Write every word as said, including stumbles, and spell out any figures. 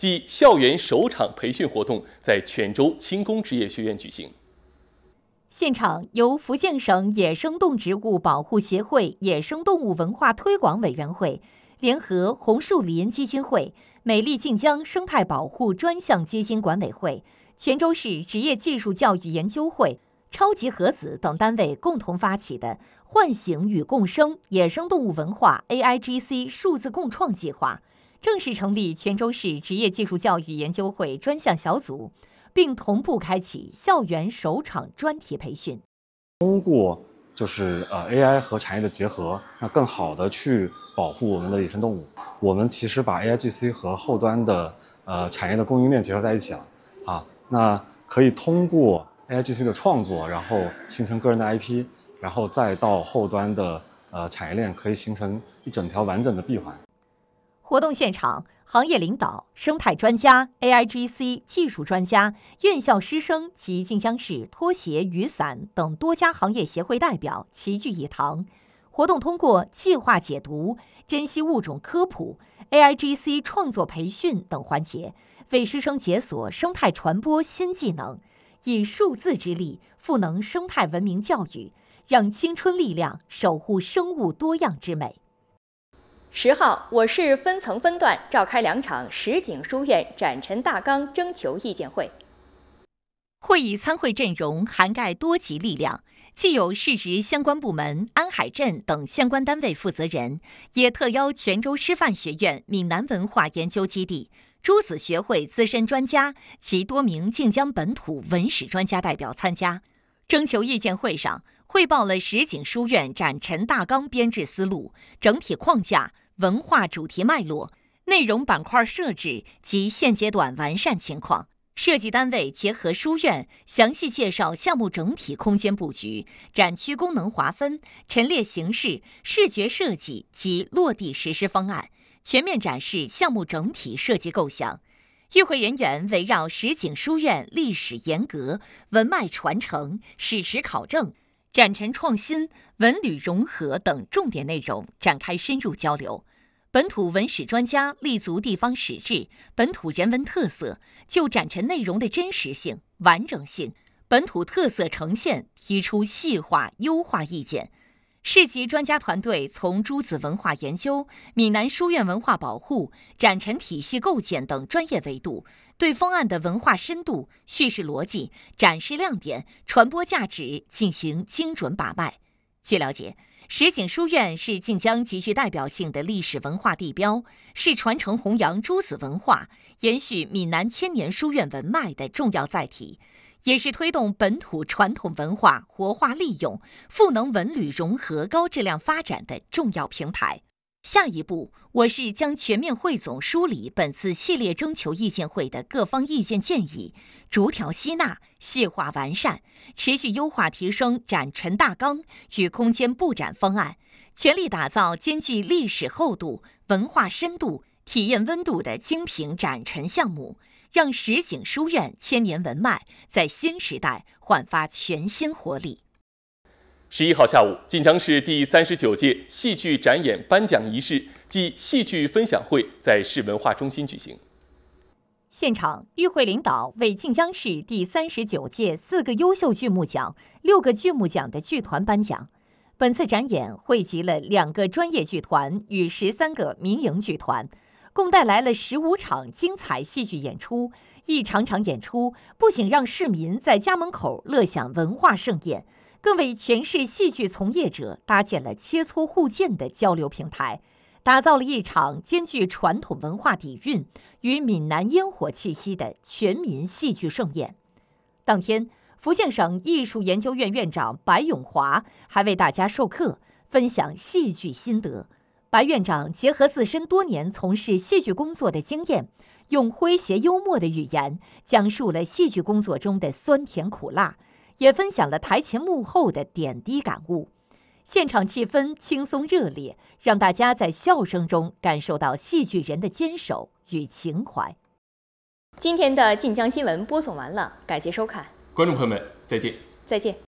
暨校园首场培训活动在泉州轻工职业学院举行。 现场由福建省野生动植物保护协会野生动物文化推广委员会联合红树林基金会、美丽晋江生态保护专项基金管委会、泉州市职业技术教育研究会、超级核子等单位共同发起的唤醒与共生野生动物文化 A I G C 数字共创计划，正式成立泉州市职业技术教育研究会专项小组，并同步开启校园首场专题培训。 通过就是呃 A I 和产业的结合，那更好的去保护我们的野生动物。我们其实把 A I G C 和后端的呃产业的供应链结合在一起了啊，那可以通过 A I G C 的创作，然后形成个人的 I P， 然后再到后端的呃产业链，可以形成一整条完整的闭环。 活动现场，行业领导、生态专家、A I G C 技术专家、院校师生及晋江市拖鞋、雨伞等多家行业协会代表齐聚一堂。活动通过计划解读、珍稀物种科普、A I G C 创作培训等环节，为师生解锁生态传播新技能，以数字之力赋能生态文明教育，让青春力量守护生物多样之美。 十号，我市分层分段召开两场石景书院展陈大纲征求意见会。 会议参会阵容涵盖多级力量，既有市直相关部门、安海镇等相关单位负责人，也特邀泉州师范学院闽南文化研究基地、朱子学会资深专家及多名晋江本土文史专家代表参加。征求意见会上，汇报了石景书院展陈大纲编制思路、整体框架、文化主题脉络、内容板块设置及现阶段完善情况。设计单位结合书院，详细介绍项目整体空间布局、展区功能划分、陈列形式、视觉设计及落地实施方案，全面展示项目整体设计构想。与会人员围绕石景书院历史沿革、文脉传承、史实考证、展陈创新、文旅融合等重点内容展开深入交流。本土文史专家立足地方史志、本土人文特色，就展陈内容的真实性、完整性、本土特色呈现提出细化优化意见。市级专家团队从诸子文化研究、闽南书院文化保护、展陈体系构建等专业维度，对方案的文化深度、叙事逻辑、展示亮点、传播价值进行精准把脉。据了解，石景书院是晋江极具代表性的历史文化地标，是传承弘扬诸子文化、延续闽南千年书院文脉的重要载体，也是推动本土传统文化活化利用、赋能文旅融合高质量发展的重要平台。下一步，我市将全面汇总梳理本次系列征求意见会的各方意见建议，逐条吸纳、细化完善，持续优化提升展陈大纲与空间布展方案，全力打造兼具历史厚度、文化深度、体验温度的精品展陈项目，让石景书院千年文脉在新时代焕发全新活力。 十一号下午，晋江市第三十九届戏剧展演颁奖仪式暨戏剧分享会在市文化中心举行。 现场，与会领导为晋江市第三十九届四个优秀剧目奖、六个剧目奖的剧团颁奖。本次展演汇集了两个专业剧团与十三个民营剧团，共带来了十五场精彩戏剧演出。一场场演出不仅让市民在家门口乐享文化盛宴，更为全市戏剧从业者搭建了切磋互鉴的交流平台，打造了一场兼具传统文化底蕴与闽南烟火气息的全民戏剧盛宴。当天，福建省艺术研究院院长白永华还为大家授课，分享戏剧心得。白院长结合自身多年从事戏剧工作的经验，用诙谐幽默的语言讲述了戏剧工作中的酸甜苦辣，也分享了台前幕后的点滴感悟。现场气氛轻松热烈，让大家在笑声中感受到戏剧人的坚守与情怀。 今天的晋江新闻播送完了，感谢收看， 观众朋友们，再见。 再见。